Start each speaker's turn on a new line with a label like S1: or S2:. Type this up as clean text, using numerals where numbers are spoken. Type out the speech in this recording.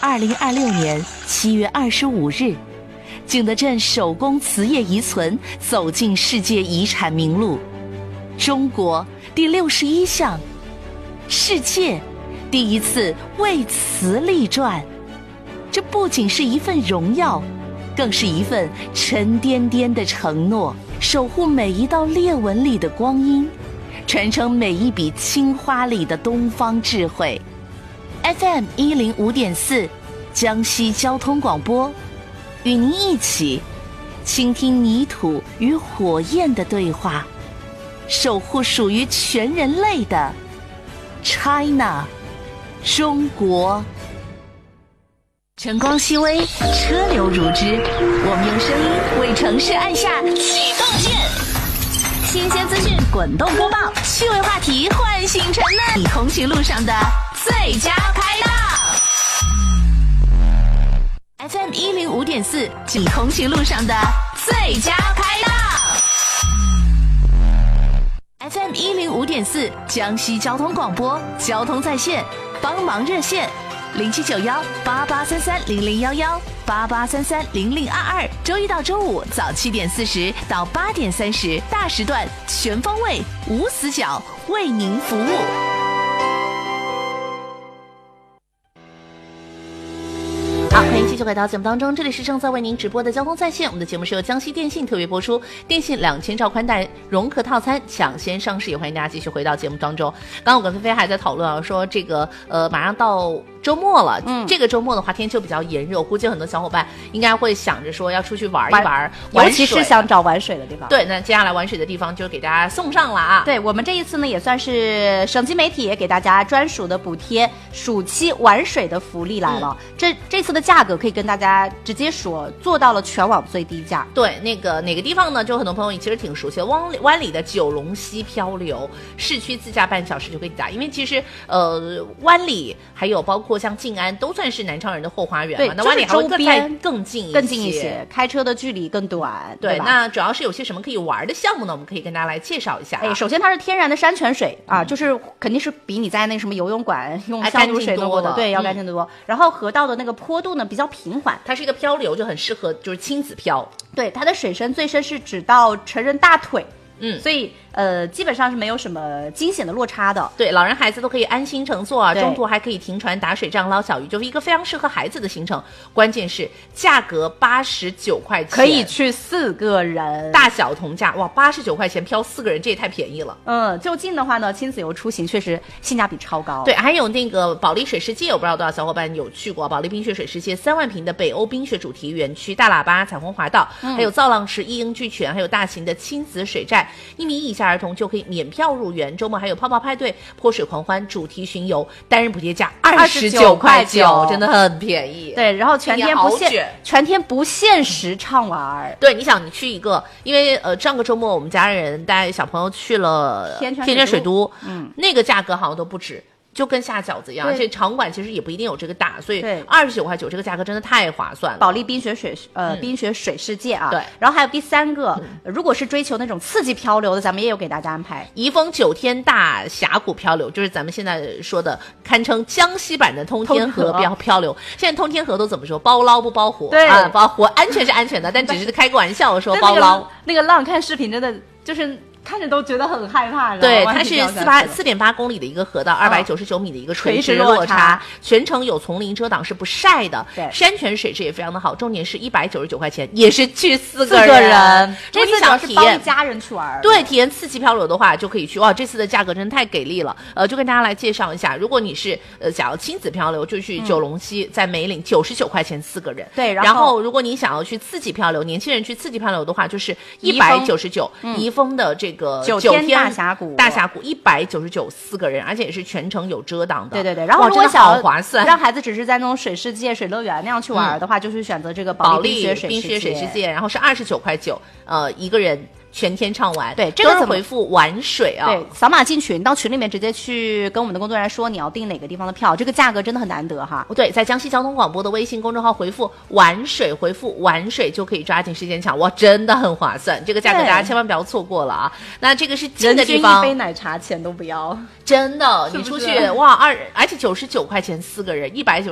S1: 2026年7月25日，景德镇手工瓷业遗存走进世界遗产名录，中国第61项，世界第一次为瓷立传。这不仅是一份荣耀，更是一份沉甸甸的承诺，守护每一道裂纹里的光阴，传承每一笔青花里的东方智慧。FM 105.4江西交通广播，与您一起倾听泥土与火焰的对话，守护属于全人类的 China 中国。晨光熹微，车流如织，我们用声音为城市按下启动键。新鲜资讯滚动播报，趣味话题唤醒沉闷，你通勤路上的最佳拍档。FM 105.4，你通勤路上的最佳拍档。FM 105.4，江西交通广播，交通在线，帮忙热线07918833001188330022，周一到周五早7点40到8点30，大时段全方位无死角为您服务。好，欢迎继续回到节目当中，这里是正在为您直播的交通在线，我们的节目是由江西电信特别播出，电信2000兆宽带融合套餐抢先上市，也欢迎大家继续回到节目当中。刚刚我跟菲菲还在讨论啊，说这个马上到周末了，这个周末的话天气比较炎热，我估计很多小伙伴应该会想着说要出去玩一玩，
S2: 尤其是想找玩水的地方。
S1: 对，那接下来玩水的地方就给大家送上了啊。
S2: 对，我们这一次呢也算是省级媒体也给大家专属的补贴，暑期玩水的福利来了。这次的价格可以跟大家直接说，做到了全网最低价。
S1: 对，那个哪个地方呢？就很多朋友其实挺熟悉的，湾里的九龙溪漂流，市区自驾半小时就可以打。因为其实湾里还有包括像静安都算是南昌人的后花园嘛，那湾里还会更近一些，
S2: 开车的距离更短。
S1: 对，那主要是有些什么可以玩的项目呢？我们可以跟大家来介绍一下。
S2: 首先它是天然的山泉水啊，就是肯定是比你在那什么游泳馆用消毒水弄过的，对，要干净得多。然后河道的那个坡度呢比较平缓，
S1: 它是一个漂流，就很适合就是亲子漂。
S2: 对，它的水深最深是只到成人大腿。所以基本上是没有什么惊险的落差的。
S1: 对，老人孩子都可以安心乘坐啊，中途还可以停船打水仗捞小鱼，就是一个非常适合孩子的行程。关键是价格89块钱，
S2: 可以去4个人，
S1: 大小同价。哇，89块钱漂4个人，这也太便宜了。
S2: 就近的话呢，亲子游出行确实性价比超高。
S1: 对，还有那个保利水世界，我不知道多少小伙伴有去过保利冰雪水世界，3万平的北欧冰雪主题园区，大喇叭彩虹滑道，还有造浪池一应俱全，还有大型的亲子水寨，1米以下儿童就可以免票入园。周末还有泡泡派对、泼水狂欢主题巡游，单人补贴价29块9，真的很便宜。
S2: 对，然然后全天不限时畅玩。
S1: 对，你想你去一个，因为上个周末我们家人带小朋友去了天泉水都，那个价格好像都不止。就跟下饺子一样，而且场馆其实也不一定有这个大，所以29块9这个价格真的太划算了。
S2: 保利冰雪水世界啊，
S1: 对。
S2: 然后还有第3个，如果是追求那种刺激漂流的，咱们也有给大家安排
S1: 宜丰9天大峡谷漂流，就是咱们现在说的堪称江西版的通天河漂流。现在通天河都怎么说？包捞不包活？
S2: 对
S1: 啊，包活安全是安全的，但只是开个玩笑说包捞。
S2: 那个浪看视频真的就是看着都觉得很害怕。
S1: 对，它是4.8公里的一个河道，299米的一个垂直落差，全程有丛林遮挡，是不晒的。
S2: 对，
S1: 山泉水质也非常的好，重点是199块钱，也是去4个
S2: 人。
S1: 这次想体验
S2: 一家人去玩，
S1: 对，体验刺激漂流的话就可以去。哇，这次的价格真的太给力了。就跟大家来介绍一下，如果你是想要亲子漂流，就去九龙溪，在梅岭99块钱4个人。
S2: 对，
S1: 然后如果你想要去刺激漂流，年轻人去刺激漂流的话，就是199。宜丰的这个
S2: 9天大峡谷
S1: 199 4个人，而且也是全程有遮挡的。
S2: 对。然后如果想
S1: 好划算，
S2: 让孩子只是在那种水世界、水乐园那样去玩的话，就是选择这个保利
S1: 冰雪水世界，然后是29块9，一个人。全天畅玩。
S2: 对，这个
S1: 回复玩水啊。
S2: 对，扫码进群，到群里面直接去跟我们的工作人员说你要订哪个地方的票，这个价格真的很难得哈。
S1: 对，在江西交通广播的微信公众号回复玩水，回复玩水就可以抓紧时间抢，哇，真的很划算，这个价格大家千万不要错过了啊。那这个是近的地方，
S2: 人均一杯奶茶钱都不要，
S1: 真的，你出去哇而且99块钱4个人，199